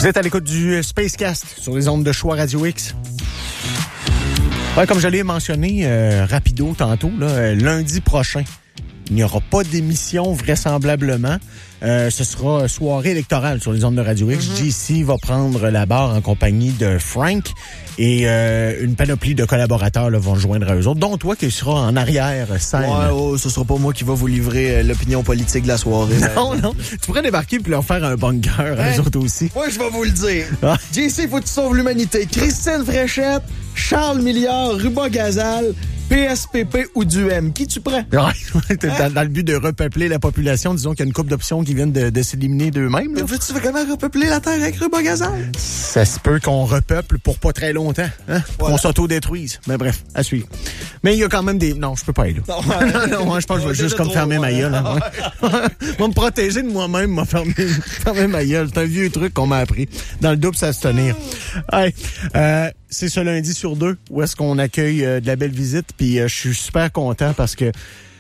Vous êtes à l'écoute du Spacecast sur les ondes de Choix Radio X. Ouais, comme je l'ai mentionné rapido tantôt, là, lundi prochain, il n'y aura pas d'émission vraisemblablement. Ce sera soirée électorale sur les ondes de Radio X. JC va prendre la barre en compagnie de Frank et une panoplie de collaborateurs là, vont joindre à eux autres, dont toi qui seras en arrière scène. Ouais, ce sera pas moi qui va vous livrer l'opinion politique de la soirée. Non. Tu pourrais débarquer puis leur faire un bunker à eux autres aussi. Moi, je vais vous le dire. JC, faut que tu sauves l'humanité. Christine Fréchette, Charles Milliard, Ruba Gazal, PSPP ou du M. Qui tu prends? Ouais, dans le but de repeupler la population, disons qu'il y a une couple d'options qui viennent de s'éliminer d'eux-mêmes. Tu veux comment repeupler la Terre avec Ruba Gazal? Ça se peut qu'on repeuple pour pas très longtemps, hein? Qu'on s'auto-détruise. Mais bref, à suivre. Mais il y a quand même des... Non, je peux pas aller là. Non, je pense que je vais juste comme fermer ma gueule. Hein, va me protéger de moi-même, m'a fermer ma gueule. C'est un vieux truc qu'on m'a appris. Dans le double, ça se tenir. Ouais. C'est ce lundi sur 2 où est-ce qu'on accueille de la belle visite. Puis je suis super content parce que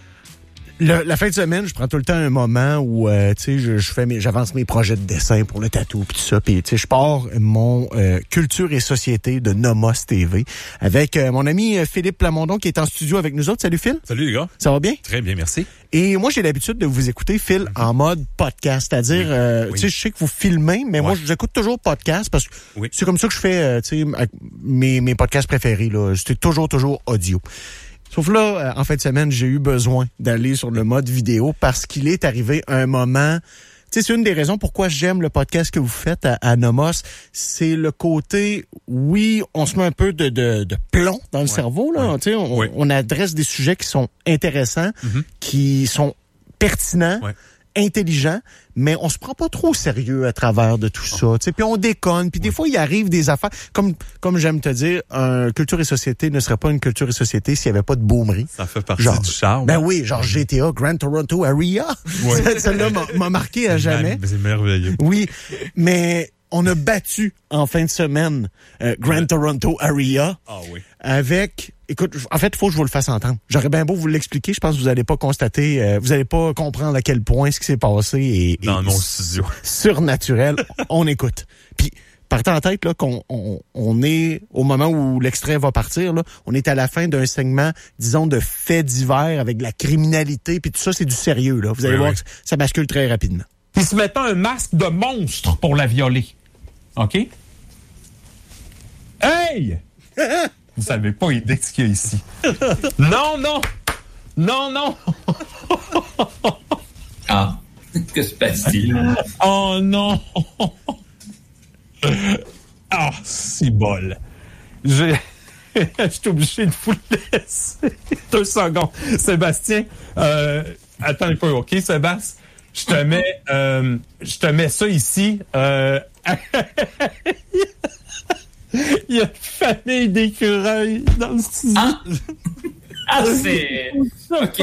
la fin de semaine, je prends tout le temps un moment où tu sais, j'avance mes projets de dessin pour le tatou puis tout ça. Puis tu sais, je pars mon culture et société de Nomos TV avec mon ami Philippe Plamondon qui est en studio avec nous autres. Salut Phil. Salut les gars. Ça va bien? Très bien, merci. Et moi, j'ai l'habitude de vous écouter, Phil, en mode podcast. C'est-à-dire, tu sais, je sais que vous filmez, mais moi, j'écoute toujours podcast parce que c'est comme ça que je fais, tu sais, mes podcasts préférés, là. C'était toujours audio. Sauf là, en fin de semaine, j'ai eu besoin d'aller sur le mode vidéo parce qu'il est arrivé un moment... Tu sais, c'est une des raisons pourquoi j'aime le podcast que vous faites à Nomos. C'est le côté, oui, on se met un peu de plomb dans le cerveau, là. Tu sais, on adresse des sujets qui sont intéressants, qui sont pertinents, intelligents, mais on se prend pas trop au sérieux à travers de tout ça. Tu sais, puis on déconne, puis des fois il arrive des affaires comme j'aime te dire, culture et société ne serait pas une culture et société s'il y avait pas de boomerie. Ça fait partie du charme. Ben oui, genre GTA, Grand Toronto Area. Celle-là m'a marqué à jamais. C'est merveilleux. Oui, mais on a battu en fin de semaine Grand Toronto Area avec... Écoute, en fait, il faut que je vous le fasse entendre. J'aurais bien beau vous l'expliquer, je pense que vous n'allez pas constater, vous n'allez pas comprendre à quel point ce qui s'est passé est dans mon studio surnaturel. On écoute. Puis, partez en tête là qu'on est, au moment où l'extrait va partir, là, on est à la fin d'un segment, disons, de faits divers avec de la criminalité, puis tout ça, c'est du sérieux. Là. Vous allez voir que ça bascule très rapidement. Puis se mettant un masque de monstre pour la violer. OK? Hey! Vous n'avez pas idée de ce qu'il y a ici. Non! Ah, que se passe-t-il? Oh non! Ah, si bol. Je suis obligé de vous le laisser. 2 secondes. Sébastien, attends un peu, OK, Sébastien? Je te mets ça ici. Il y a une famille d'écureuils dans le studio. C'est... OK.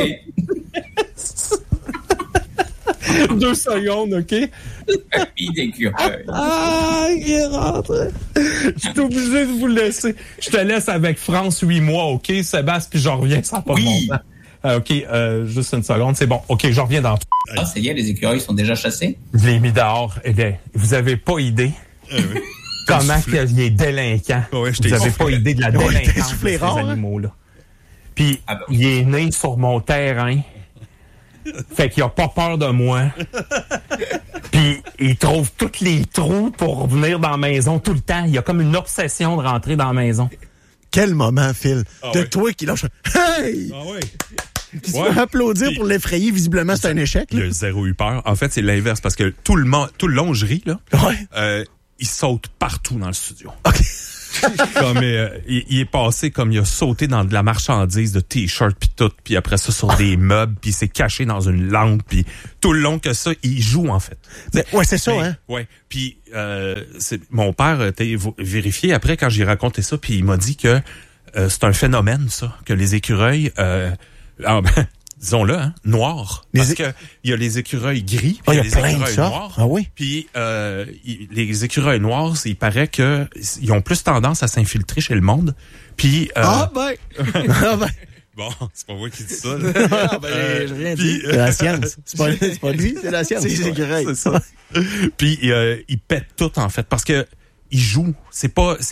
2 secondes, OK? Famille d'écureuils. Il est rentré. Je suis obligé de vous laisser. Je te laisse avec France 8 mois, OK, Sébastien, puis je reviens, ça pas longtemps. OK, juste une seconde, c'est bon. OK, je reviens dans... Ah, ça y est, les écureuils sont déjà chassés? Je l'ai mis dehors. Vous avez pas idée comment qu'il est délinquant. Vous avez pas idée de la délinquance de ces animaux-là. Puis, il est né sur mon terrain. Fait qu'il a pas peur de moi. Puis, il trouve tous les trous pour venir dans la maison tout le temps. Il a comme une obsession de rentrer dans la maison. Quel moment, Phil, toi qui lâche Hey! Puis tu vas applaudir pour l'effrayer, visiblement, c'est un échec. Il a zéro eu peur. En fait, c'est l'inverse, parce que tout le long, je ris, là. Il saute partout dans le studio. OK. Comme il est passé comme il a sauté dans de la marchandise de t-shirts puis tout, puis après ça sur des meubles, puis il s'est caché dans une lampe, puis tout le long que ça, il joue en fait. C'est ça, hein. Ouais. Puis mon père a été vérifié après quand j'ai raconté ça, puis il m'a dit que c'est un phénomène ça, que les écureuils disons-le, hein, noirs. Parce que il y a les écureuils gris, puis les écureuils noirs. Ah oui. Puis les écureuils noirs, il paraît que ils ont plus tendance à s'infiltrer chez le monde. Puis Bon, c'est pas moi qui dis ça. Ah, ben, j'ai rien dit. C'est la science. C'est pas lui, c'est la science. C'est les écureuils. C'est ça. Puis il pète tout, en fait, parce que il joue. C'est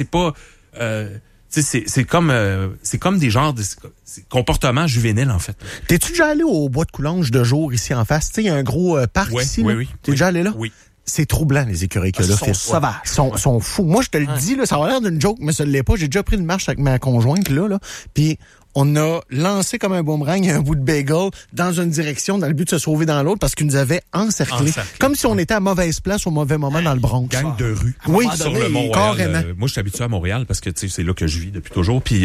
comme des genres de comportements juvéniles, en fait. T'es-tu déjà allé au bois de Coulanges de jour ici en face? Tu sais, il y a un gros parc ici. Oui. T'es déjà allé là? Oui. C'est troublant, les écureuils que là. Ils sont sauvages. Ils sont fous. Moi, je te le dis, là, ça a l'air d'une joke, mais ça ne l'est pas. J'ai déjà pris une marche avec ma conjointe, là. Puis on a lancé comme un boomerang un bout de bagel dans une direction dans le but de se sauver dans l'autre parce qu'ils nous avaient encerclés. Comme si on était à mauvaise place au mauvais moment dans le Bronx. Gang de rue. Oui, sur le Mont-Royal. carrément. Moi, je suis habitué à Montréal parce que c'est là que je vis depuis toujours. Puis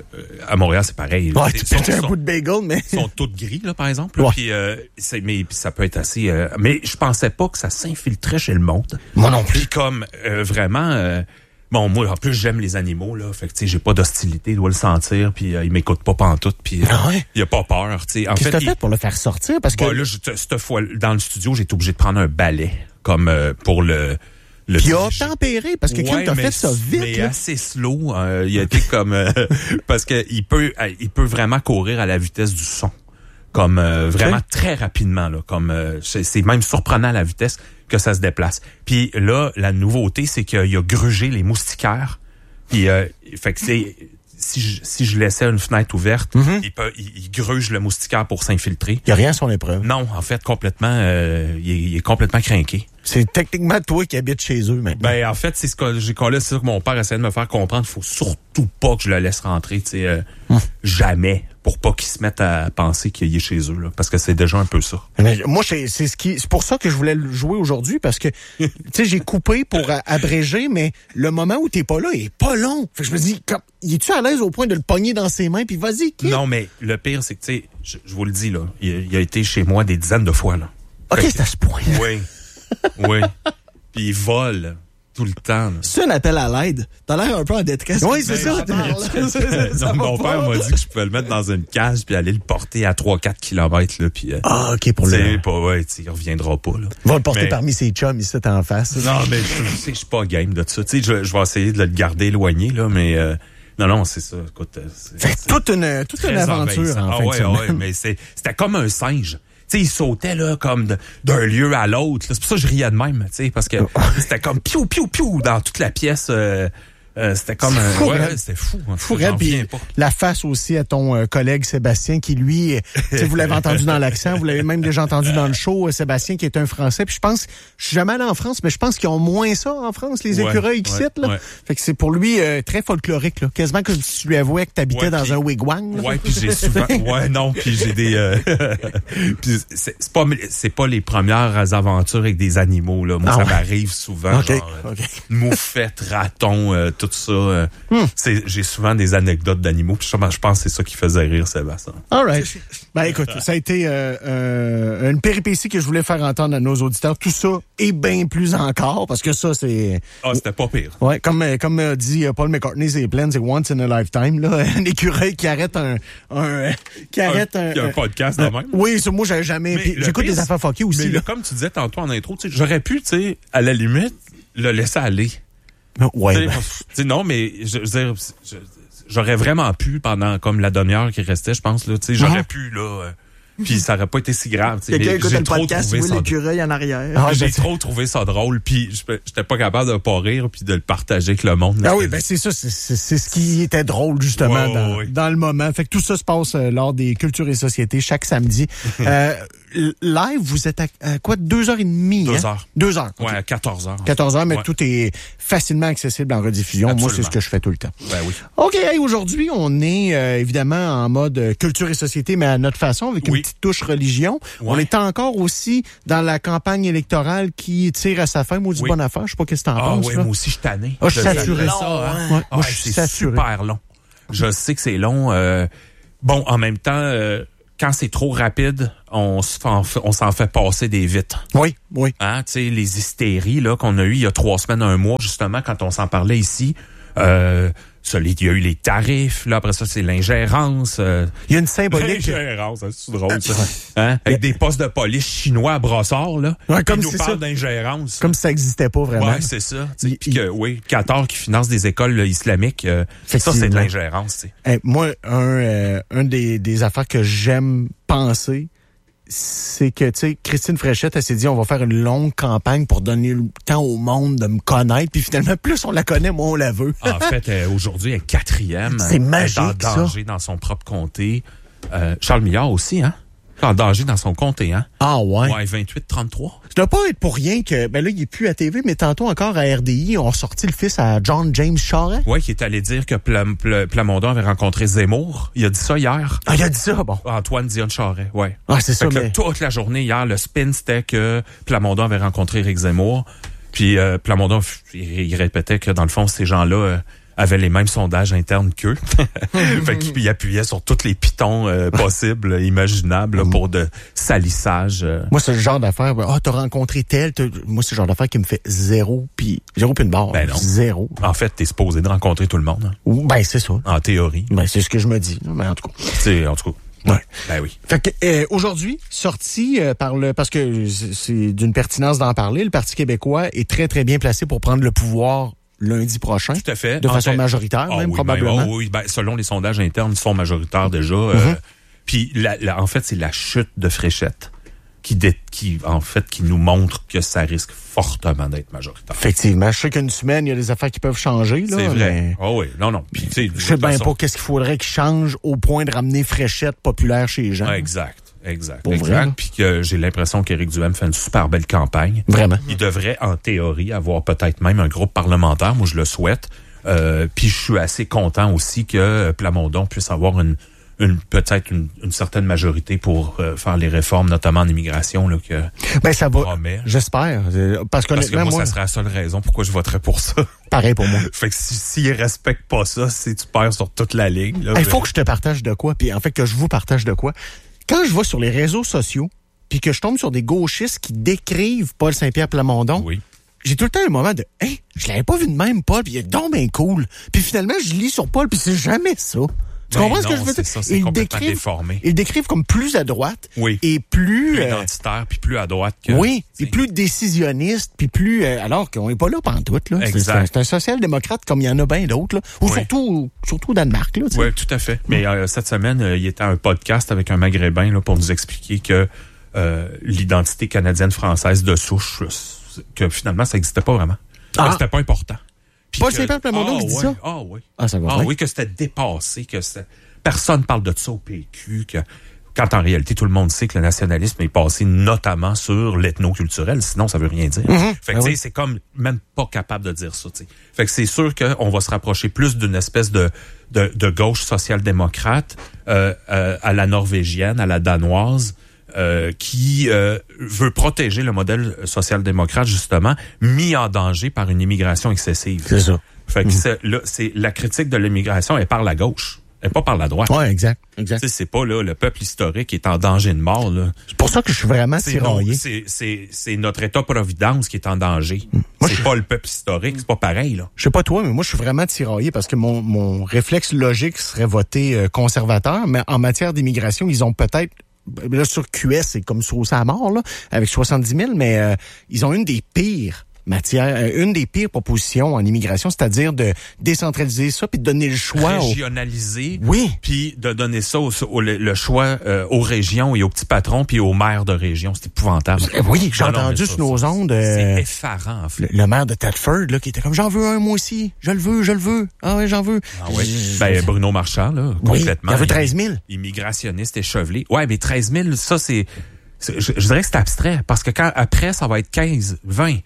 à Montréal, c'est pareil. Ouais, tu pètes un bout de bagel, mais... Ils sont tous gris, là, par exemple. Ouais. Puis mais ça peut être assez... mais je pensais pas que ça s'infiltrait chez le monde. Moi non plus. Puis comme vraiment... bon, moi, en plus, j'aime les animaux, là. Fait que, tu sais, j'ai pas d'hostilité, il doit le sentir, puis il m'écoute pas pantoute, puis il a pas peur, tu sais. Qu'est-ce que t'as fait pour le faire sortir? Parce que... là, cette fois, dans le studio, j'ai été obligé de prendre un balai, comme pour le puis il a tempéré, parce que Kim t'a fait ça vite. Mais là. assez slow. Il a été comme... parce que il peut vraiment courir à la vitesse du son. Comme vraiment très rapidement, là. Comme c'est même surprenant la vitesse que ça se déplace. Puis là, la nouveauté, c'est qu'il a grugé les moustiquaires. Puis fait que c'est si je laissais une fenêtre ouverte, il gruge le moustiquaire pour s'infiltrer. Il y a rien à son épreuve. Non, en fait, complètement, il est complètement crinqué. C'est techniquement toi qui habites chez eux maintenant. Ben en fait, c'est ce que j'ai collé, c'est ça que mon père essayait de me faire comprendre. Il faut surtout pas que je le laisse rentrer, tu sais, jamais, pour pas qu'il se mette à penser qu'il est chez eux, là, parce que c'est déjà un peu ça. Mais moi, c'est pour ça que je voulais le jouer aujourd'hui, parce que tu sais, j'ai coupé pour abréger, mais le moment où t'es pas là est pas long. Fait que je me dis, il est-tu à l'aise au point de le pogner dans ses mains, puis vas-y, Kim? Non, mais le pire, c'est que, tu sais, je vous le dis, là, il a été chez moi des dizaines de fois, là. OK, c'est à ce point. Oui. Oui. Puis il vole tout le temps. Là. C'est un appel à l'aide. T'as l'air un peu en détresse. Oui, c'est ça. Mon père m'a dit que je pouvais le mettre dans une cage puis aller le porter à 3-4 kilomètres. Là, puis, OK, pour le... il reviendra pas. Là. Va le porter parmi ses chums, ici, en face. Non, mais je suis pas game de ça. Tu sais, je vais essayer de le garder éloigné, là, mais... Non, c'est ça. Écoute, c'est toute une aventure, en fait. Ouais, mais c'était comme un singe. Tu sais, il sautait là comme d'un lieu à l'autre. C'est pour ça que je riais de même, tu sais, parce que c'était comme piou piou piou dans toute la pièce. C'était comme c'était fou. Fou, puis la face aussi à ton collègue Sébastien qui lui, vous l'avez entendu dans l'accent, vous l'avez même déjà entendu dans le show, Sébastien qui est un Français. Puis je suis jamais allé en France, mais je pense qu'ils ont moins ça en France, les écureuils qui citent là. Fait que c'est pour lui très folklorique là, quasiment comme si tu lui avouais que t'habitais dans un wigwam. Ouais, puis j'ai souvent puis j'ai des puis c'est pas les premières aventures avec des animaux là. Moi ça m'arrive souvent moufette, raton, tout ça. J'ai souvent des anecdotes d'animaux. Puis je pense que c'est ça qui faisait rire Sébastien. All right. Ben écoute, ça a été une péripétie que je voulais faire entendre à nos auditeurs. Tout ça et bien plus encore, parce que ça, c'est... c'était pas pire. Ouais, comme dit Paul McCartney, c'est plein, c'est once in a lifetime, là. Un écureuil qui arrête un podcast de même. Oui, ça, moi, j'avais jamais... J'écoute des affaires fuckées aussi, mais comme tu disais tantôt en intro, j'aurais pu, tu sais, à la limite, le laisser aller. Ouais. Non, mais j'aurais vraiment pu pendant comme la demi-heure qui restait, je pense là, tu sais, j'aurais pu là. Puis ça aurait pas été si grave. Quelqu'un écoute le podcast, oui, l'écureuil en arrière. J'ai trop trouvé ça drôle, puis j'étais pas capable de pas rire puis de le partager avec le monde. Ah oui, ben c'est ça, c'est ce qui était drôle justement dans le moment. Fait que tout ça se passe lors des Culture et Société chaque samedi. Live, vous êtes à quoi, 2h30? 2 heures. 2 heures. Ouais, à 14h. 14h, mais tout est facilement accessible en rediffusion. Absolument. Moi, c'est ce que je fais tout le temps. Ben oui. OK, aujourd'hui, on est évidemment en mode Culture et Société, mais à notre façon, avec une petite touche religion. Ouais. On est encore aussi dans la campagne électorale qui tire à sa fin. Maudit bonne affaire. Je sais pas qu'est-ce que t'en penses. Oui, moi aussi, je suis tanné. Je suis saturé. Moi, je suis super long. Je sais que c'est long. Bon, en même temps... quand c'est trop rapide, on s'en fait passer des vitres. Oui. Hein, tu sais, les hystéries là qu'on a eues il y a 3 semaines, 1 mois, justement, quand on s'en parlait ici. il y a eu les tarifs, là, après ça, c'est l'ingérence. Il y a une symbolique. L'ingérence, c'est drôle, ça. Hein? Avec des postes de police chinois à Brassard, là. Ouais, comme ils nous parlent d'ingérence. Comme si ça n'existait pas vraiment. Ouais, c'est ça. Puis que, Qatar qui finance des écoles islamiques, ça, c'est de l'ingérence, moi, un des affaires que j'aime penser, c'est que, tu sais, Christine Fréchette, elle s'est dit, on va faire une longue campagne pour donner le temps au monde de me connaître. Puis finalement, plus on la connaît, moins on la veut. En fait, aujourd'hui, elle est 4e. C'est magique, elle est en danger ça. dans son propre comté. Charles Milliard aussi, hein? En danger dans son comté, hein? Ah ouais? Ouais, 28-33. Ça doit pas être pour rien que, ben là, il est plus à TV, mais tantôt encore à RDI, on sorti le fils à John James Charest. Ouais, qui est allé dire que Plamondon avait rencontré Zemmour. Il a dit ça hier. Ah, il a dit ça, bon. Antoine Dion Charest, ouais. Ah, c'est ça, mais... Toute la journée hier, le spin, c'était que Plamondon avait rencontré Éric Zemmour. Puis Plamondon, il répétait que, dans le fond, ces gens-là... avait les mêmes sondages internes qu'eux. Fait qu'il appuyait sur tous les pitons possibles, imaginables, là, pour de salissage. Moi, c'est le genre d'affaire, t'as rencontré tel, moi, c'est le genre d'affaire qui me fait zéro puis une barre. Ben non. Zéro. En fait, t'es supposé de rencontrer tout le monde. Hein. Ben, c'est ça. En théorie. Ben, c'est ce que je me dis. Mais en tout cas. En tout cas. Ouais. Ben oui. Fait que aujourd'hui, sorti parce que c'est d'une pertinence d'en parler, le Parti québécois est très, très bien placé pour prendre le pouvoir lundi prochain. Tout à fait. De façon majoritaire, même, probablement. Selon les sondages internes, ils sont majoritaires déjà. Puis, en fait, c'est la chute de Fréchette qui nous montre que ça risque fortement d'être majoritaire. Effectivement. Je sais qu'une semaine, il y a des affaires qui peuvent changer, là. C'est vrai. Mais... Oh oui. Non. Puis, tu sais, je sais bien pas qu'est-ce qu'il faudrait qu'il change au point de ramener Fréchette populaire chez les gens. Exact. Vrai, puis que j'ai l'impression qu'Éric Duhaime fait une super belle campagne. Vraiment. Il devrait, en théorie, avoir peut-être même un groupe parlementaire. Moi, je le souhaite. Puis je suis assez content aussi que Plamondon puisse avoir peut-être une certaine majorité pour faire les réformes, notamment en immigration, là, que ça va. Promet. J'espère. Parce que moi, ça serait la seule raison pourquoi je voterais pour ça. Pareil pour moi. Fait que s'ils respectent pas ça, tu perds sur toute la ligne. Il faut que je te partage de quoi, puis en fait que je vous partage de quoi. Quand je vais sur les réseaux sociaux, puis que je tombe sur des gauchistes qui décrivent Paul Saint-Pierre Plamondon, oui. J'ai tout le temps un moment de « Hey, je l'avais pas vu de même, Paul, puis il est donc bien cool. » Puis finalement, je lis sur Paul, puis c'est jamais ça. Tu comprends ce que je veux dire? Ça, c'est complètement déformé. Ils le décrivent comme plus à droite. Oui. Et plus identitaire, puis plus à droite que... Oui, puis plus décisionniste, puis plus... alors qu'on n'est pas là pantoute, là. Exact. C'est un social-démocrate comme il y en a bien d'autres, là. Ou surtout au Danemark, là. Oui, tout à fait. Mais cette semaine, il était à un podcast avec un Maghrébin là, pour nous expliquer que l'identité canadienne-française de souche, que finalement, ça n'existait pas vraiment. C'était pas important. Paul Saint-Pierre Plamondon qui dit ça? Ah oui. Ça va bien. Oui, que c'était dépassé, personne parle de ça au PQ, quand en réalité, tout le monde sait que le nationalisme est passé notamment sur l'ethnoculturel, sinon ça veut rien dire. Fait que, c'est comme même pas capable de dire ça, t'sais. Fait que c'est sûr qu'on va se rapprocher plus d'une espèce de gauche social-démocrate à la norvégienne, à la danoise, qui veut protéger le modèle social-démocrate, justement, mis en danger par une immigration excessive. C'est ça. Fait que c'est la critique de l'immigration est par la gauche, et pas par la droite. Ouais, exact. C'est pas là le peuple historique qui est en danger de mort, là. C'est pour ça que je suis vraiment tiraillé. C'est notre État-providence qui est en danger. C'est pas le peuple historique, c'est pas pareil, là. Je sais pas toi, mais moi je suis vraiment tiraillé parce que mon réflexe logique serait voter conservateur, mais en matière d'immigration, ils ont peut-être là, sur QS, c'est comme sauce à mort, là, avec 70 000, mais ils ont une des pires propositions en immigration, c'est-à-dire de décentraliser ça puis de donner le choix régionaliser. Oui. Puis de donner ça le choix aux régions et aux petits patrons puis aux maires de région. C'est épouvantable. Oui, j'ai entendu sur nos ondes. C'est effarant, en fait. Le maire de Thetford, là, qui était comme, j'en veux un, moi aussi. Je le veux. Ah ouais, j'en veux. Ah oui. Bruno Marchand, là, complètement. Il en veut 13 000. Immigrationniste échevelé. Ouais, mais 13 000, ça, c'est... Je dirais que c'est abstrait, parce que après, ça va être 15, 20.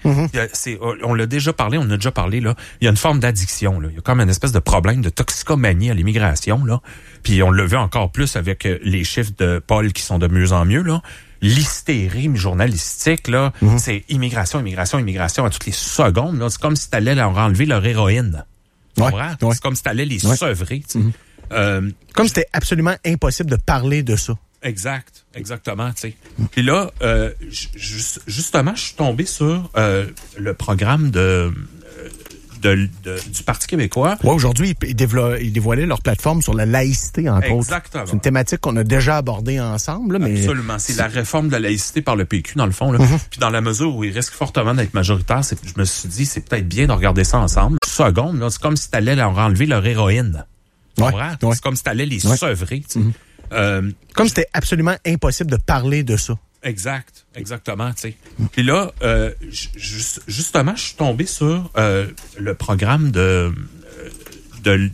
On l'a déjà parlé, on a déjà parlé, là. Il y a une forme d'addiction, là. Il y a comme une espèce de problème de toxicomanie à l'immigration, là. Puis on le veut encore plus avec les chiffres de Paul qui sont de mieux en mieux, là. L'hystérie journalistique, là, c'est immigration à toutes les secondes, là. C'est comme si t'allais leur enlever leur héroïne. Tu comprends? C'est comme si t'allais les sevrer, tu sais. Comme si c'était absolument impossible de parler de ça. Exactement, tu sais. Puis là, justement, je suis tombé sur le programme du Parti québécois. Ouais, aujourd'hui, ils dévoilaient leur plateforme sur la laïcité, entre autres. Exactement. C'est une thématique qu'on a déjà abordée ensemble. Là, mais... Absolument. C'est la réforme de la laïcité par le PQ, dans le fond. Là. Puis dans la mesure où il risque fortement d'être majoritaire, je me suis dit, c'est peut-être bien de regarder ça ensemble. Seconde, là, c'est comme si t'allais leur enlever leur héroïne. Ouais. C'est comme si t'allais les sevrer. Comme c'était absolument impossible de parler de ça. Exactement, tu sais. Puis là, justement, je suis tombé sur le programme de